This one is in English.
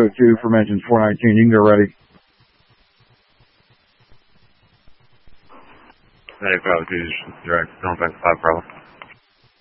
202 from engine 419. You can go ready. Hey, Bravo 2's direct, contact 5 Bravo.